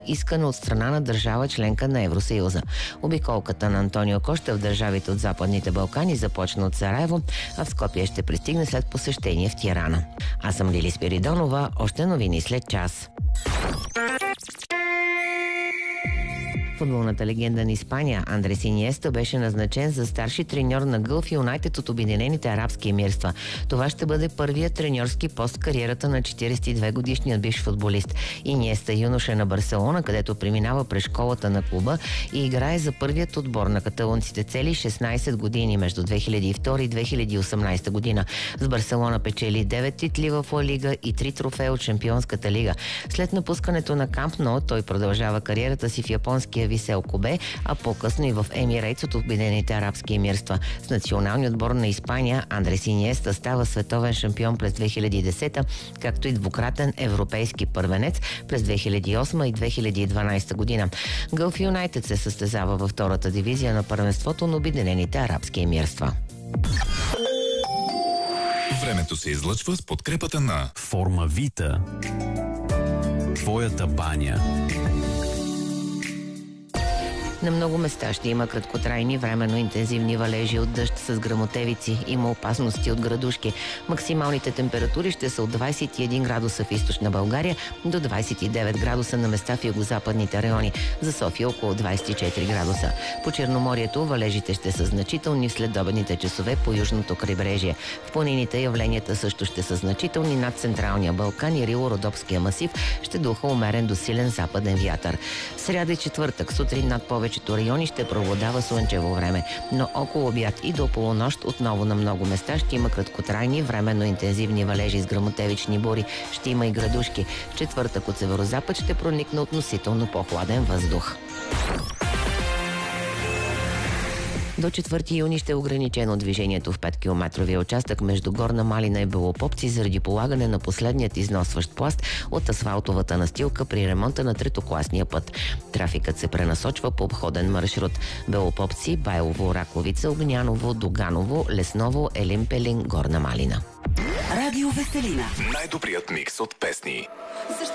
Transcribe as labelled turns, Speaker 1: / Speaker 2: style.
Speaker 1: искане от страна на държава членка на Евросъюза. Обиколката на Антонио Коща в държавите от Западните Балкани започна от Сараево, а в Скопие ще пристигне след посещение в Тирана. Аз съм Лили Спиридонова, още новини след час. Футболната легенда на Испания Андрес Иньеста беше назначен за старши треньор на Гълф Юнайтед от Обединените арабски емирства. Това ще бъде първият треньорски пост в кариерата на 42-годишният бивш футболист. Иньеста юноша на Барселона, където преминава през школата на клуба и играе за първият отбор на каталунците цели 16 години между 2002 и 2018 година. С Барселона печели 9 титли в Ла Лига и 3 трофея от Шампионската лига. След напускането на Камп Ноу той продължава кариерата си в японския Висел Кобе, а по-късно и в Емирейтс от Обединените арабски емирства. С националния отбор на Испания Андрес Иньеста става световен шампион през 2010, както и двукратен европейски първенец през 2008 и 2012 година. Гълф Юнайтед се състезава във втората дивизия на първенството на Обединените арабски емирства.
Speaker 2: Времето се излъчва с подкрепата на
Speaker 3: Формавита. Твоята баня.
Speaker 1: На много места ще има краткотрайни временно интензивни валежи от дъжд с гръмотевици. Има опасности от градушки. Максималните температури ще са от 21 градуса в източна България до 29 градуса на места в югозападните райони. За София около 24 градуса. По Черноморието валежите ще са значителни в следобедните часове по южното крайбрежие. В планините явленията също ще са значителни над Централния Балкан и Рило-Родопския масив. Ще духа умерен до силен западен вятър. Сряда и четвъртък сутрин над повечето райони ще преобладава слънчево време, но около обяд и до полунощ отново на много места ще има краткотрайни временно интензивни валежи с гръмотевични бури. Ще има и градушки. В четвъртък от северозапад ще проникне относително по-хладен въздух. До 4 юни ще е ограничено движението в 5-километровия участък между Горна Малина и Белопопци заради полагане на последният износващ пласт от асфалтовата настилка при ремонта на третокласния път. Трафикът се пренасочва по обходен маршрут: Белопопци, Байлово, Раковица, Огняново, Доганово, Лесново, Елин-Пелин, Горна Малина.
Speaker 4: Радио Веселина.
Speaker 2: най-добрият микс от песни.